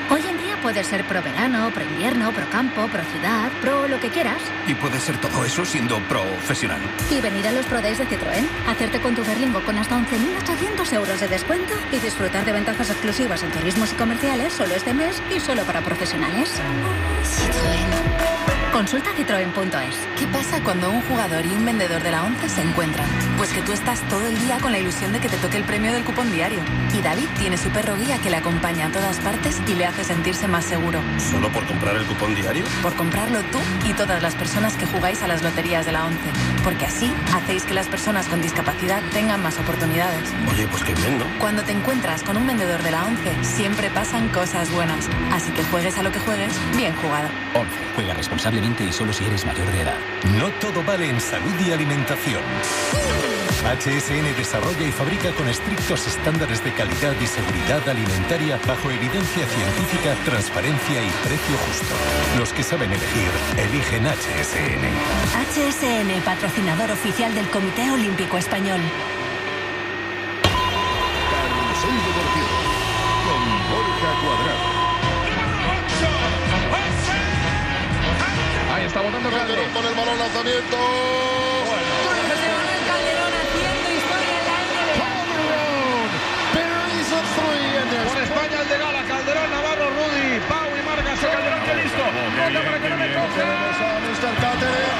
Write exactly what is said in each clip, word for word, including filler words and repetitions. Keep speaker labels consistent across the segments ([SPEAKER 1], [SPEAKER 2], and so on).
[SPEAKER 1] Hoy en día puedes ser pro verano, pro invierno, pro campo, pro ciudad, pro lo que quieras.
[SPEAKER 2] Y puedes ser todo eso siendo profesional.
[SPEAKER 1] Y venir a los Pro Days de Citroën, hacerte con tu Berlingo con hasta once mil ochocientos euros de descuento y disfrutar de ventajas exclusivas en turismos y comerciales solo este mes y solo para profesionales. Citroën. Consulta citroen punto es.
[SPEAKER 3] ¿Qué pasa cuando un jugador y un vendedor de la ONCE se encuentran? Pues que tú estás todo el día con la ilusión de que te toque el premio del cupón diario. Y David tiene su perro guía que le acompaña a todas partes y le hace sentirse más seguro.
[SPEAKER 4] ¿Solo por comprar el cupón diario?
[SPEAKER 3] Por comprarlo tú y todas las personas que jugáis a las loterías de la ONCE. Porque así hacéis que las personas con discapacidad tengan más oportunidades.
[SPEAKER 4] Oye, pues qué bien, ¿no?
[SPEAKER 3] Cuando te encuentras con un vendedor de la ONCE, siempre pasan cosas buenas. Así que juegues a lo que juegues, bien jugado.
[SPEAKER 5] ONCE. Juega responsablemente y solo si eres mayor de edad.
[SPEAKER 6] No todo vale en salud y alimentación. H S N desarrolla y fabrica con estrictos estándares de calidad y seguridad alimentaria bajo evidencia científica, transparencia y precio justo. Los que saben elegir, eligen H S N.
[SPEAKER 7] H S N, patrocinador oficial del Comité Olímpico Español.
[SPEAKER 8] Carrusel Deportivo con Borja Cuadrado.
[SPEAKER 9] Ahí está botando Calderón
[SPEAKER 8] con el balón, lanzamiento.
[SPEAKER 9] Bueno.
[SPEAKER 3] José Manuel Calderón haciendo historia en la N B A.
[SPEAKER 8] Calderón buries a three and there's...
[SPEAKER 9] Por España el de Gala, Calderón, Navarro, Rudy, Pau y Margas, Calderón, que listo. Toca para que no me coja.
[SPEAKER 8] mister Calderón.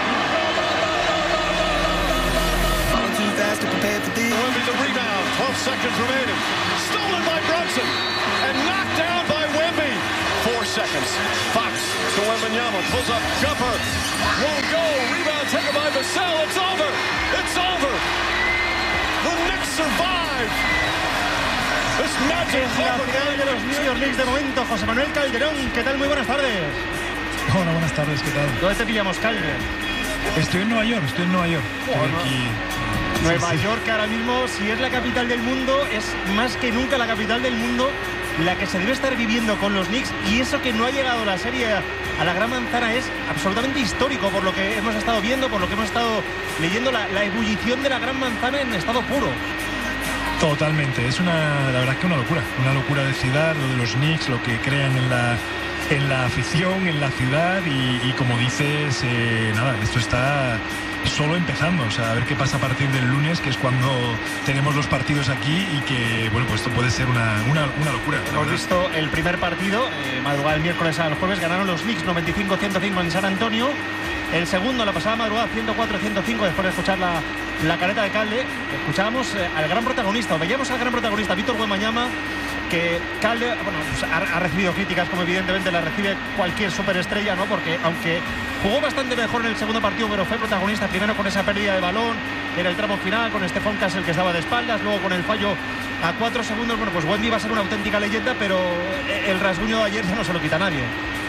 [SPEAKER 8] Wemby the rebound, twelve seconds remaining. Stolen by Brunson and knocked down by Wemby. Four seconds. Fox to Wembanyama, pulls up Gumper. Won't go. Rebound taken by Vassell. It's over. It's over. The Knicks survive. This magic
[SPEAKER 10] Es la final de los New York Knicks de momento. José Manuel Calderón, ¿qué tal? Muy buenas tardes.
[SPEAKER 11] Hola, buenas tardes, ¿qué tal?
[SPEAKER 10] ¿Dónde te pillamos, Calder?
[SPEAKER 11] Estoy en Nueva York, estoy en Nueva York. Estoy aquí.
[SPEAKER 10] Nueva
[SPEAKER 11] Sí, sí.
[SPEAKER 10] York ahora mismo, si es la capital del mundo, es más que nunca la capital del mundo, la que se debe estar viviendo con los Knicks, y eso que no ha llegado la serie a la Gran Manzana es absolutamente histórico por lo que hemos estado viendo, por lo que hemos estado leyendo, la, la ebullición de la Gran Manzana en estado puro.
[SPEAKER 11] Totalmente, es una, la verdad que una locura, una locura de ciudad, lo de los Knicks, lo que crean en la, en la afición, en la ciudad, y, y como dices, eh, nada, esto está solo empezando, o sea, a ver qué pasa a partir del lunes, que es cuando tenemos los partidos aquí, y que, bueno, pues esto puede ser una, una, una locura.
[SPEAKER 10] Hemos visto el primer partido, eh, madrugada del miércoles al jueves, ganaron los Knicks noventa y cinco a ciento cinco en San Antonio. El segundo, la pasada madrugada, ciento cuatro a ciento cinco, después de escuchar la, la careta de Calde, escuchábamos eh, al gran protagonista, o veíamos al gran protagonista, Víctor Wembanyama, que Calde, bueno, pues ha, ha recibido críticas, como evidentemente la recibe cualquier superestrella, ¿no? Porque aunque jugó bastante mejor en el segundo partido, pero fue protagonista primero con esa pérdida de balón en el tramo final, con Stephon Castle que estaba de espaldas, luego con el fallo a cuatro segundos. Bueno, pues Wemby va a ser una auténtica leyenda, pero el rasguño de ayer ya no se lo quita a nadie.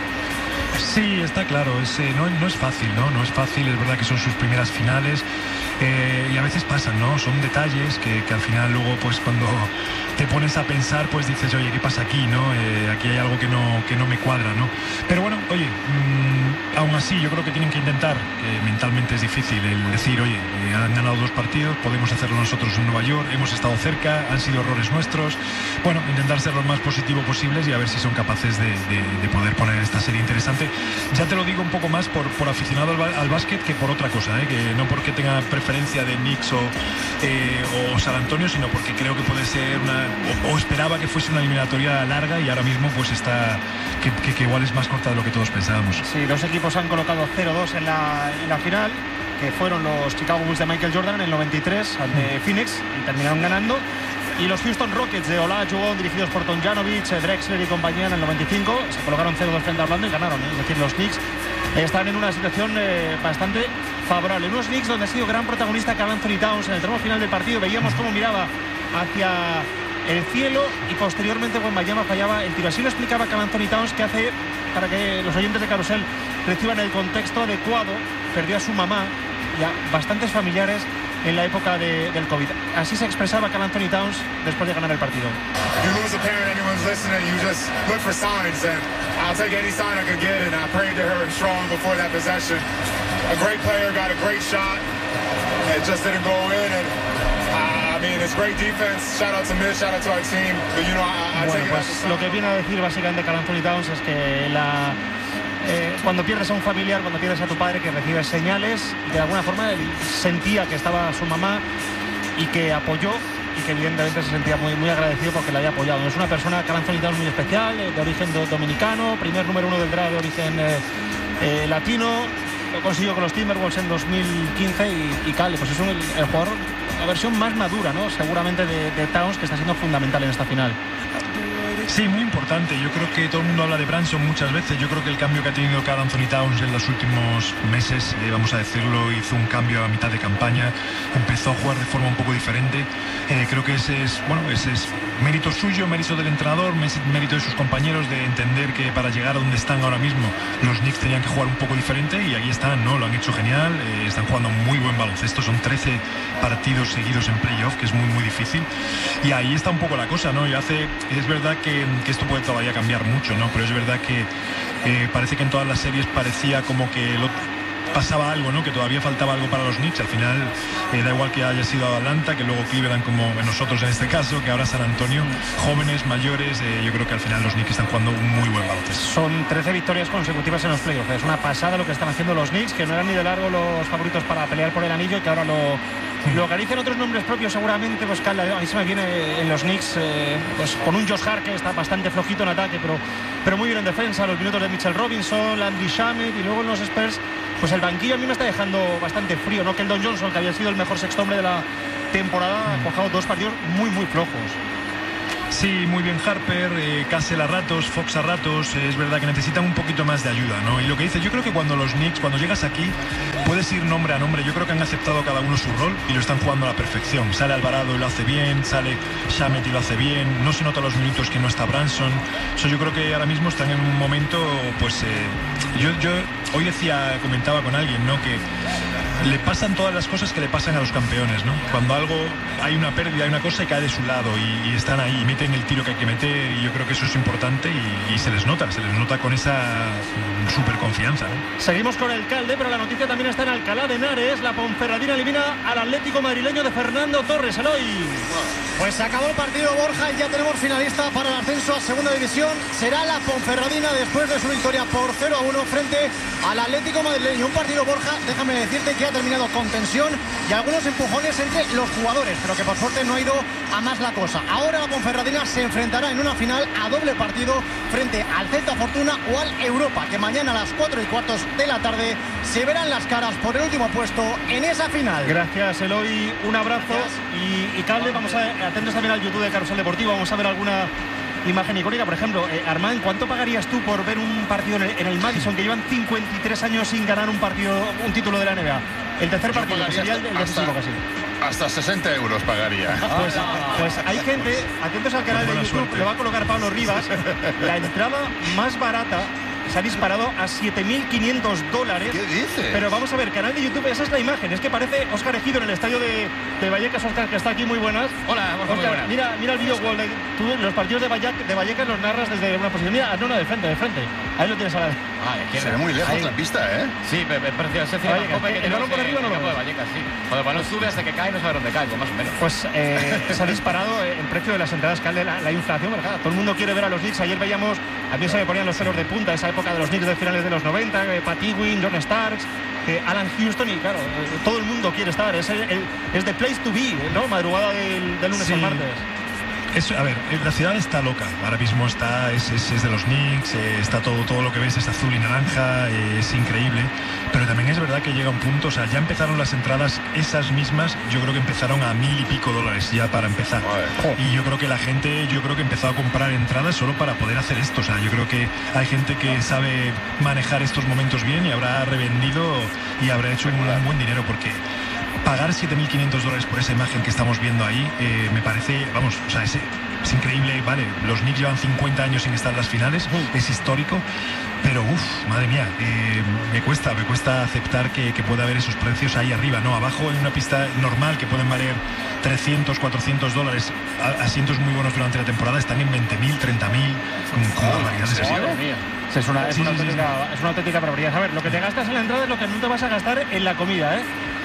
[SPEAKER 11] Sí, está claro, es, eh, no, no es fácil, ¿no? No es fácil, es verdad que son sus primeras finales, eh, y a veces pasan, ¿no? Son detalles que, que al final luego, pues cuando te pones a pensar, pues dices, oye, ¿qué pasa aquí, no? Eh, aquí hay algo que no, que no me cuadra, ¿no? Pero bueno, oye, mmm, aún así yo creo que tienen que intentar, que mentalmente es difícil el decir, oye, eh, han ganado dos partidos, podemos hacerlo nosotros en Nueva York, hemos estado cerca, han sido errores nuestros, bueno, intentar ser lo más positivo posibles y a ver si son capaces de, de, de poder poner esta serie interesante. Ya te lo digo un poco más por, por aficionado al, al básquet que por otra cosa, ¿eh? Que no porque tenga preferencia de Knicks o, eh, o San Antonio, sino porque creo que puede ser una, o, o esperaba que fuese una eliminatoria larga, y ahora mismo pues está, que, que, que igual es más corta de lo que todos pensábamos.
[SPEAKER 10] Sí, los equipos han colocado cero dos en la, en la final, que fueron los Chicago Bulls de Michael Jordan en el noventa y tres ante Phoenix, y terminaron ganando. Y los Houston Rockets de Olajuwon, dirigidos por Tomljanovic, Drexler y compañía, en el noventa y cinco se colocaron cero dos frente a Orlando y ganaron, ¿eh? Es decir, los Knicks eh, están en una situación eh, bastante favorable. Unos Knicks donde ha sido gran protagonista Karl Anthony Towns. En el tramo final del partido veíamos cómo miraba hacia el cielo y posteriormente Wembanyama fallaba el tiro. Así lo explicaba Karl Anthony Towns, que hace, para que los oyentes de Carrusel reciban el contexto adecuado, perdió a su mamá y a bastantes familiares en la época de, del COVID. Así se expresaba Karl Anthony Towns después de ganar el partido.
[SPEAKER 12] If you lose a parent, anyone's listening, you just look for signs, and I'll take any sign I could get, and I prayed to her strong before that possession. A great player got a great shot, it just didn't go in, and uh, I mean, it's great defense. Shout out to Mitch, shout out to our team. But, you know, I, I
[SPEAKER 10] bueno,
[SPEAKER 12] take it
[SPEAKER 10] pues
[SPEAKER 12] as a
[SPEAKER 10] lo que viene a decir básicamente Karl Anthony Towns es que la, eh, cuando pierdes a un familiar, cuando pierdes a tu padre, que recibes señales, y que de alguna forma él sentía que estaba su mamá y que apoyó, y que evidentemente se sentía muy, muy agradecido porque le había apoyado. Es una persona, Karl Anthony Towns, muy especial, de origen do, dominicano, primer número uno del draft de origen eh, eh, latino. Lo consiguió con los Timberwolves en dos mil quince y, y Cal, pues es un, el, el jugador, la versión más madura, ¿no? Seguramente de, de Towns, que está siendo fundamental en esta final.
[SPEAKER 11] Sí, muy importante. Yo creo que todo el mundo habla de Brunson muchas veces. Yo creo que el cambio que ha tenido Karl Anthony Towns en los últimos meses, eh, vamos a decirlo, hizo un cambio a mitad de campaña. Empezó a jugar de forma un poco diferente. Eh, creo que ese es, bueno, ese es mérito suyo, mérito del entrenador, mérito de sus compañeros, de entender que para llegar a donde están ahora mismo los Knicks tenían que jugar un poco diferente, y aquí están, ¿no? Lo han hecho genial. Eh, están jugando muy buen baloncesto. Son trece partidos seguidos en playoff, que es muy, muy difícil. Y ahí está un poco la cosa, ¿no? Y hace, es verdad que que esto puede todavía cambiar mucho, ¿no? Pero es verdad que eh, parece que en todas las series parecía como que lo, pasaba algo, ¿no? Que todavía faltaba algo para los Knicks. Al final eh, da igual que haya sido Atlanta, que luego Cleveland, como nosotros en este caso, que ahora San Antonio, jóvenes, mayores, eh, yo creo que al final los Knicks están jugando un muy buen baloncesto.
[SPEAKER 10] Son trece victorias consecutivas en los playoffs. Es una pasada lo que están haciendo los Knicks, que no eran ni de largo los favoritos para pelear por el anillo, y que ahora lo Lo organizan otros nombres propios seguramente. Pues a mí se me viene en los Knicks eh, pues con un Josh Hart que está bastante flojito en ataque, pero, pero muy bien en defensa. Los minutos de Mitchell Robinson, Landry Shamet, y luego en los Spurs, pues el banquillo a mí me está dejando bastante frío, ¿no? Keldon Johnson, que había sido el mejor sexto hombre de la temporada, ha cojado dos partidos muy muy flojos.
[SPEAKER 11] Sí, muy bien Harper, eh, Cassell a ratos, Fox a ratos. Eh, es verdad que necesitan un poquito más de ayuda, ¿no? Y lo que dice, yo creo que cuando los Knicks, cuando llegas aquí, puedes ir nombre a nombre. Yo creo que han aceptado cada uno su rol y lo están jugando a la perfección. Sale Alvarado y lo hace bien, sale Shamet y lo hace bien. No se nota los minutos que no está Brunson. So, yo creo que ahora mismo están en un momento, pues, eh, yo, yo hoy decía, comentaba con alguien, ¿no? Que le pasan todas las cosas que le pasan a los campeones, ¿no? Cuando algo, hay una pérdida, hay una cosa y cae de su lado, y, y están ahí, meten el tiro que hay que meter, y yo creo que eso es importante, y, y se les nota, se les nota con esa super confianza, ¿no?
[SPEAKER 10] Seguimos con el Calde, pero la noticia también está en Alcalá de Henares. La Ponferradina elimina al Atlético madrileño de Fernando Torres. Eloy.
[SPEAKER 13] Pues se acabó el partido, Borja, y ya tenemos finalista para el ascenso a segunda división. Será la Ponferradina después de su victoria por cero a uno frente al Atlético madrileño. Un partido, Borja, déjame decirte que ha terminado con tensión y algunos empujones entre los jugadores, pero que por suerte no ha ido a más la cosa. Ahora la Ponferradina se enfrentará en una final a doble partido frente al Celta Fortuna o al Europa, que mañana a las cuatro y cuartos de la tarde se verán las caras por el último puesto en esa final.
[SPEAKER 10] Gracias, Eloy, un abrazo. Y, y Calde, vamos a atentos también al YouTube de Carrusel Deportivo, vamos a ver alguna imagen icónica. Por ejemplo, eh, Armand, ¿cuánto pagarías tú por ver un partido en el, en el Madison, que llevan cincuenta y tres años sin ganar un partido, un título de la N B A? El tercer
[SPEAKER 14] Yo
[SPEAKER 10] partido, que sería el, el decisivo casi.
[SPEAKER 14] Hasta sesenta euros pagaría.
[SPEAKER 10] Pues, pues hay gente, atentos al canal de YouTube, suerte. Le va a colocar Pablo Rivas, la entrada más barata se ha disparado a siete mil quinientos dólares.
[SPEAKER 14] ¿Qué dices?
[SPEAKER 10] Pero vamos a ver, canal de YouTube, esa es la imagen. Es que parece Óscar Ejido en el estadio de, de Vallecas. Óscar, que está aquí, muy buenas.
[SPEAKER 15] Hola, Óscar, muy buenas.
[SPEAKER 10] Mira, mira el vídeo wall. Tú los partidos de Vallecas, de Vallecas los narras desde una posición. Mira, no, no, de frente, de frente. Ahí lo tienes a la...
[SPEAKER 14] Ah, se ve muy lejos ahí la pista, ¿eh?
[SPEAKER 15] Sí, pero es precioso.
[SPEAKER 10] El balón por arriba no lo
[SPEAKER 15] de Vallecas, sí. Cuando el balón sube hasta que cae, no sabe dónde cae, pues más o menos.
[SPEAKER 10] Pues eh, se ha disparado el precio de las entradas, Calde, la, la inflación, ¿verdad? Todo el mundo quiere ver a los Knicks. Ayer veíamos, a mí se me ponían los pelos de punta, esa época de los Knicks de finales de los noventa, eh, Pat Ewing, John Starks, eh, Alan Houston, y claro, eh, todo el mundo quiere estar. Es, el, el, es the place to be, ¿no? Madrugada del, del lunes
[SPEAKER 11] sí.
[SPEAKER 10] al martes.
[SPEAKER 11] Es, a ver, la ciudad está loca. Ahora mismo está, es, es, es de los Knicks, eh, está todo, todo lo que ves es azul y naranja, eh, es increíble. Pero también es verdad que llega un punto, o sea, ya empezaron las entradas, esas mismas, yo creo que empezaron a mil y pico dólares ya para empezar. Oh. Y yo creo que la gente, yo creo que empezó a comprar entradas solo para poder hacer esto. O sea, yo creo que hay gente que sabe manejar estos momentos bien y habrá revendido y habrá hecho un, un buen dinero, porque pagar siete mil quinientos dólares por esa imagen que estamos viendo ahí, eh, me parece, vamos, o sea, es, es increíble, vale, los Knicks llevan cincuenta años sin estar en las finales, uh. es histórico, pero uff, madre mía, eh, me cuesta, me cuesta aceptar que, que pueda haber esos precios ahí arriba, ¿no? Abajo en una pista normal que pueden valer trescientos, cuatrocientos dólares, asientos muy buenos durante la temporada, están en veinte mil, treinta mil, con, con barbaridades así.
[SPEAKER 10] Es una, es,
[SPEAKER 11] sí,
[SPEAKER 10] una
[SPEAKER 11] sí,
[SPEAKER 10] auténtica,
[SPEAKER 11] sí.
[SPEAKER 10] es una auténtica barbaridad. A ver, lo que te gastas en la entrada es lo que no te vas a gastar en la comida, ¿eh?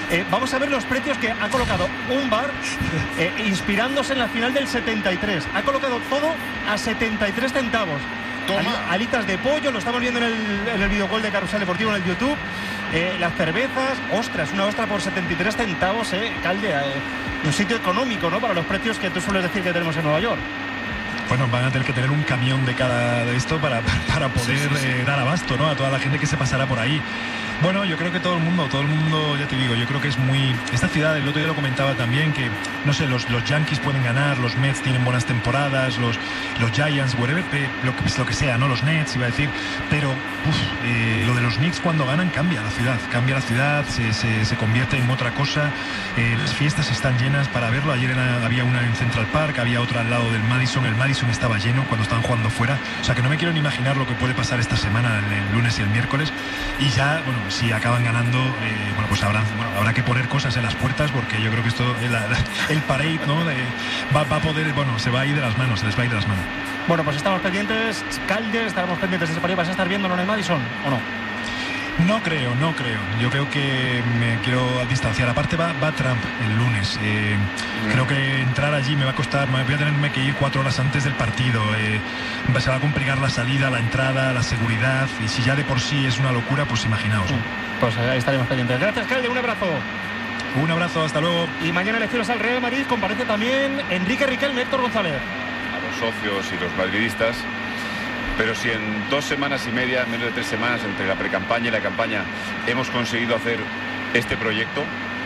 [SPEAKER 10] Eh, vamos a ver los precios que ha colocado un bar eh, inspirándose en la final del setenta y tres. Ha colocado todo a setenta y tres centavos.
[SPEAKER 14] Toma.
[SPEAKER 10] Alitas de pollo, lo estamos viendo en el, en el videogol de Carrusel Deportivo en el YouTube. Eh, las cervezas, ostras, una ostra por setenta y tres centavos, eh, Calde, eh, un sitio económico, ¿no? Para los precios que tú sueles decir que tenemos en Nueva York.
[SPEAKER 11] Bueno, van a tener que tener un camión de cada de esto para, para poder sí, sí, sí. Eh, dar abasto, ¿no? A toda la gente que se pasará por ahí. Bueno, yo creo que todo el mundo, todo el mundo, ya te digo, yo creo que es muy... Esta ciudad, el otro día lo comentaba también, que, no sé, los, los Yankees pueden ganar, los Mets tienen buenas temporadas, los, los Giants, whatever, lo que, lo que sea, ¿no? Los Nets, iba a decir, pero uf, eh, lo de los Knicks cuando ganan cambia la ciudad, cambia la ciudad, se, se, se convierte en otra cosa, eh, las fiestas están llenas para verlo. Ayer era, había una en Central Park, había otra al lado del Madison, el Madison estaba lleno cuando estaban jugando fuera, o sea que no me quiero ni imaginar lo que puede pasar esta semana, el, el lunes y el miércoles, y ya, bueno, si acaban ganando, eh, bueno, pues habrá, bueno, habrá que poner cosas en las puertas, porque yo creo que esto, el, el parade, ¿no? De, va, va a poder, bueno, se va a ir de las manos, se les va a ir de las manos.
[SPEAKER 10] Bueno, pues estamos pendientes, Calde, estaremos pendientes de ese parade. ¿Vas a estar viéndolo en el Madison o no?
[SPEAKER 11] No creo, no creo. Yo creo que me quiero distanciar. Aparte va, va Trump el lunes. Eh, mm. Creo que entrar allí me va a costar, me voy a tenerme que ir cuatro horas antes del partido. Eh, se va a complicar la salida, la entrada, la seguridad. Y si ya de por sí es una locura, pues imaginaos.
[SPEAKER 10] Mm. Pues ahí estaremos pendientes. Gracias, Calde, un abrazo.
[SPEAKER 11] Un abrazo, hasta luego.
[SPEAKER 10] Y mañana elecciones al Real Madrid, comparece también Enrique Riquelme, Héctor González.
[SPEAKER 16] A los socios y los madridistas. Pero si en dos semanas y media, menos de tres semanas, entre la precampaña y la campaña, hemos conseguido hacer este proyecto,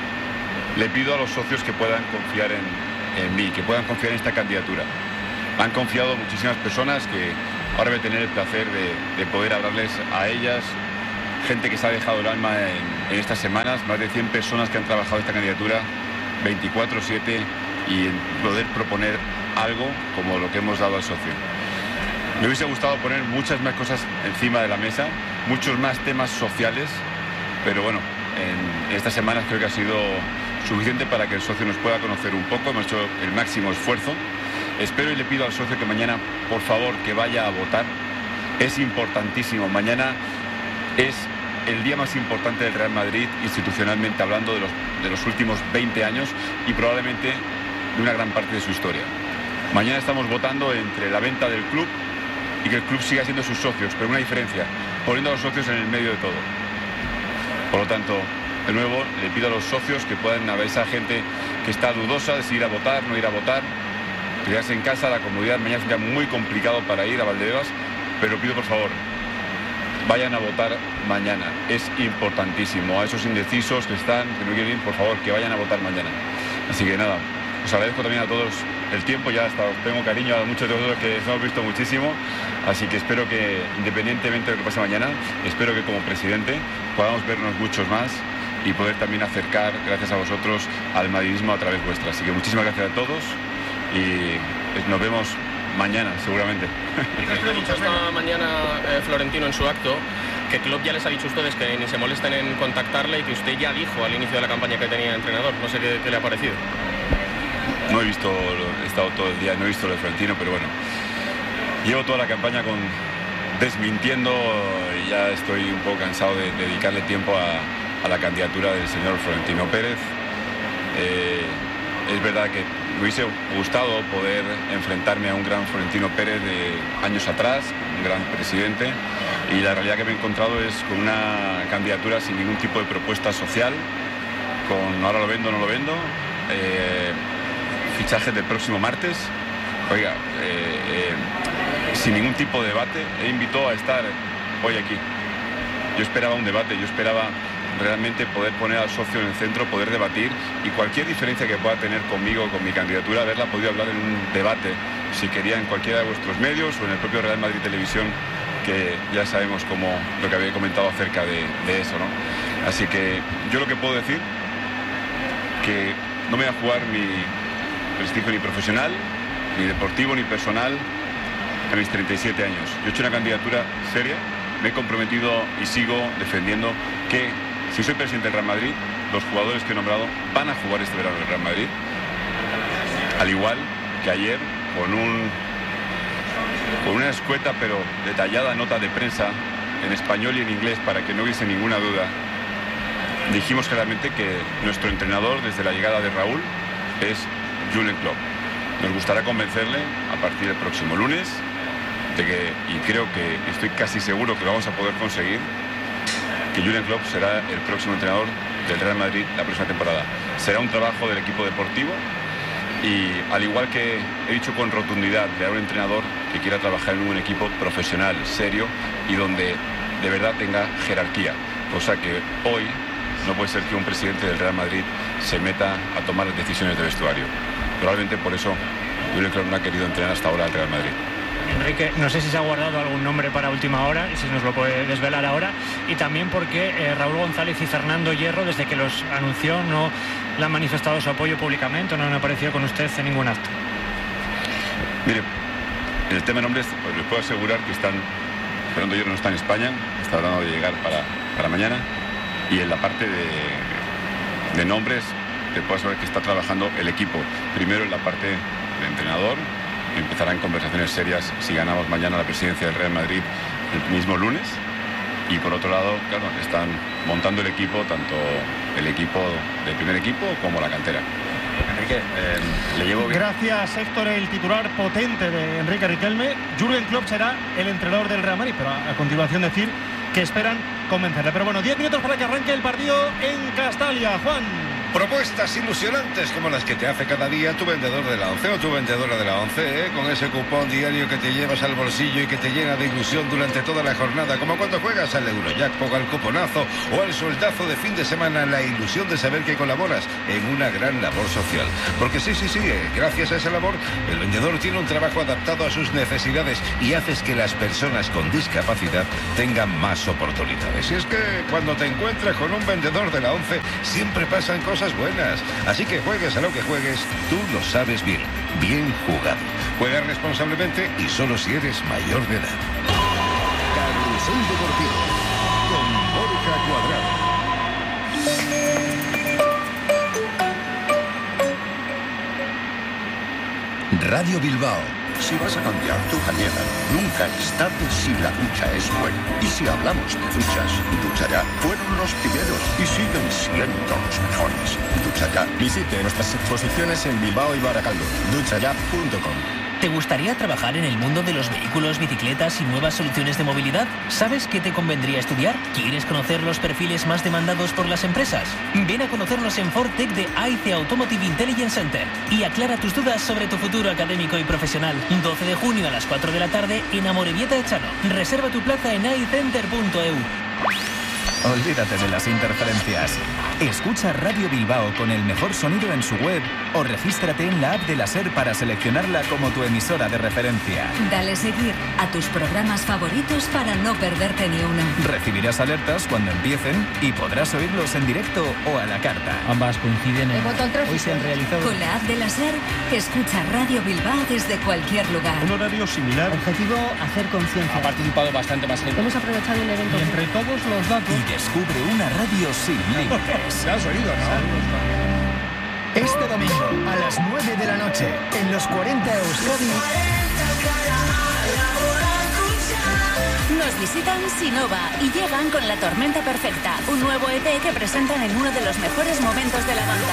[SPEAKER 16] le pido a los socios que puedan confiar en, en mí, que puedan confiar en esta candidatura. Han confiado muchísimas personas que ahora voy a tener el placer de, de poder hablarles a ellas, gente que se ha dejado el alma en, en estas semanas, más de cien personas que han trabajado esta candidatura veinticuatro siete y en poder proponer algo como lo que hemos dado al socio. Me hubiese gustado poner muchas más cosas encima de la mesa, muchos más temas sociales, pero bueno, en estas semanas creo que ha sido suficiente para que el socio nos pueda conocer un poco. Hemos hecho el máximo esfuerzo. Espero y le pido al socio que mañana, por favor, que vaya a votar. Es importantísimo. Mañana es el día más importante del Real Madrid, institucionalmente hablando, de los, de los últimos veinte años y probablemente de una gran parte de su historia. Mañana estamos votando entre la venta del club y que el club siga siendo sus socios, pero una diferencia, poniendo a los socios en el medio de todo. Por lo tanto, de nuevo, le pido a los socios que puedan, a esa gente que está dudosa de si ir a votar, no ir a votar, quedarse en casa, la comodidad. Mañana es un día muy complicado para ir a Valdebebas, pero pido por favor, vayan a votar mañana. Es importantísimo. A esos indecisos que están, que no quieren ir, por favor, que vayan a votar mañana. Así que nada, os agradezco también a todos el tiempo, ya hasta os tengo cariño a muchos de vosotros que os hemos visto muchísimo, así que espero que, independientemente de lo que pase mañana, espero que como presidente podamos vernos muchos más y poder también acercar, gracias a vosotros, al madridismo a través vuestra. Así que muchísimas gracias a todos y nos vemos mañana, seguramente.
[SPEAKER 17] Ha dicho esta mañana eh, Florentino en su acto que Klopp ya les ha dicho a ustedes que ni se molesten en contactarle y que usted ya dijo al inicio de la campaña que tenía entrenador. No sé qué, qué le ha parecido.
[SPEAKER 16] No he visto, he estado todo el día, no he visto lo de Florentino, pero bueno, llevo toda la campaña con desmintiendo y ya estoy un poco cansado de, de dedicarle tiempo a, a la candidatura del señor Florentino Pérez. Eh, es verdad que me hubiese gustado poder enfrentarme a un gran Florentino Pérez de años atrás, un gran presidente, y la realidad que me he encontrado es con una candidatura sin ningún tipo de propuesta social, con ahora lo vendo, no lo vendo. Eh, fichajes del próximo martes, oiga, eh, eh, sin ningún tipo de debate. Él invitó a estar hoy aquí. Yo esperaba un debate, yo esperaba realmente poder poner al socio en el centro, poder debatir y cualquier diferencia que pueda tener conmigo, con mi candidatura, haberla podido hablar en un debate, si quería en cualquiera de vuestros medios o en el propio Real Madrid Televisión, que ya sabemos cómo, lo que había comentado acerca de, de eso, ¿no? Así que yo lo que puedo decir, que no me voy a jugar mi prestigio ni profesional, ni deportivo, ni personal a mis treinta y siete años. Yo he hecho una candidatura seria, me he comprometido y sigo defendiendo que si soy presidente del Real Madrid, los jugadores que he nombrado van a jugar este verano en el Real Madrid, al igual que ayer con un con una escueta pero detallada nota de prensa en español y en inglés para que no hubiese ninguna duda. dijimos claramente que nuestro entrenador desde la llegada de Raúl es Jürgen Klopp. Nos gustará convencerle a partir del próximo lunes de que, y creo que estoy casi seguro que lo vamos a poder conseguir, que Jürgen Klopp será el próximo entrenador del Real Madrid la próxima temporada. Será un trabajo del equipo deportivo y, al igual que he dicho con rotundidad, crear un entrenador que quiera trabajar en un equipo profesional, serio y donde de verdad tenga jerarquía, cosa que hoy no puede ser que un presidente del Real Madrid se meta a tomar las decisiones de vestuario. Probablemente por eso Jürgen Klopp no ha querido entrenar hasta ahora al Real Madrid.
[SPEAKER 10] Enrique, no sé si se ha guardado algún nombre para última hora y si nos lo puede desvelar ahora, y también porque eh, Raúl González y Fernando Hierro, desde que los anunció, no le han manifestado su apoyo públicamente, no han aparecido con usted en ningún acto.
[SPEAKER 16] Mire, en el tema de nombres, pues les puedo asegurar que están, Fernando Hierro no está en España, está tratando de llegar para, para mañana, y en la parte de, de nombres te puedo asegurar que está trabajando el equipo, primero en la parte de entrenador. Empezarán conversaciones serias si ganamos mañana la presidencia del Real Madrid el mismo lunes. Y por otro lado, claro, están montando el equipo, tanto el equipo del primer equipo como la cantera. Enrique, eh, le llevo bien.
[SPEAKER 10] Gracias, Héctor, el titular potente de Enrique Riquelme. Jürgen Klopp será el entrenador del Real Madrid, pero a, a continuación decir que esperan convencerle. Pero bueno, diez minutos para que arranque el partido en Castalia. Juan.
[SPEAKER 9] Propuestas ilusionantes como las que te hace cada día tu vendedor de la ONCE o tu vendedora de la ONCE, ¿eh? Con ese cupón diario que te llevas al bolsillo y que te llena de ilusión durante toda la jornada, como cuando juegas al Eurojackpot, al cuponazo o al soldazo de fin de semana, la ilusión de saber que colaboras en una gran labor social. Porque sí, sí, sí, eh, gracias a esa labor, el vendedor tiene un trabajo adaptado a sus necesidades y haces que las personas con discapacidad tengan más oportunidades. Y es que cuando te encuentras con un vendedor de la ONCE, siempre pasan cosas buenas. Así que juegues a lo que juegues, tú lo sabes bien. Bien jugado. Juega responsablemente y solo si eres mayor de edad.
[SPEAKER 18] Carrusel Deportivo con Borja Cuadrado. Radio Bilbao. Si vas a cambiar tu bañera, nunca es tarde si la ducha es buena. Y si hablamos de duchas, Duchayá fueron los primeros y siguen siendo los mejores. Duchayá.
[SPEAKER 19] Visite nuestras exposiciones en Bilbao y Baracaldo. duchayá punto com.
[SPEAKER 20] ¿Te gustaría trabajar en el mundo de los vehículos, bicicletas y nuevas soluciones de movilidad? ¿Sabes qué te convendría estudiar? ¿Quieres conocer los perfiles más demandados por las empresas? Ven a conocernos en Fortec de A I C Automotive Intelligence Center y aclara tus dudas sobre tu futuro académico y profesional. doce de junio a las cuatro de la tarde en Amorebieta de Chano. Reserva tu plaza en aicenter punto e u.
[SPEAKER 21] Olvídate de las interferencias. Escucha Radio Bilbao con el mejor sonido en su web o regístrate en la app de la SER para seleccionarla como tu emisora de referencia.
[SPEAKER 1] Dale seguir a tus programas favoritos para no perderte ni uno.
[SPEAKER 21] Recibirás alertas cuando empiecen y podrás oírlos en directo o a la carta.
[SPEAKER 10] Ambas coinciden en...
[SPEAKER 1] Hoy se han realizado... Con la app de la SER, escucha Radio Bilbao desde cualquier lugar.
[SPEAKER 10] Un horario similar.
[SPEAKER 22] Objetivo, hacer conciencia.
[SPEAKER 15] Ha participado bastante más gente.
[SPEAKER 22] Hemos aprovechado un evento.
[SPEAKER 10] Y entre todos los datos...
[SPEAKER 21] Y descubre una radio sin límites.
[SPEAKER 9] ¿Te has oído, no?
[SPEAKER 18] Este domingo a las nueve de la noche en los cuarenta Euskadi
[SPEAKER 1] Nos visitan Sinova y llegan con La Tormenta Perfecta, un nuevo E P que presentan en uno de los mejores momentos de la banda.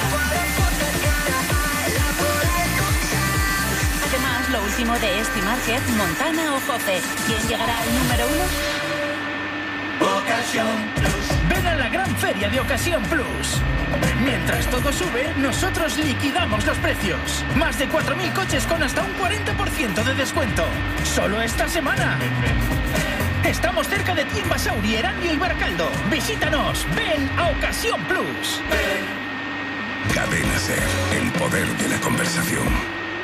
[SPEAKER 1] Además, lo último de Esti Márquez, Montana o Jose. ¿Quién llegará al número uno?
[SPEAKER 23] Ocasión Plus. Ven a la gran feria de Ocasión Plus. Mientras todo sube, nosotros liquidamos los precios. Más de cuatro mil coches con hasta un cuarenta por ciento de descuento. Solo esta semana. Estamos cerca de ti en Basauri, Erandio y Baracaldo. Visítanos. Ven a Ocasión Plus.
[SPEAKER 18] Cadena SER, el poder de la conversación.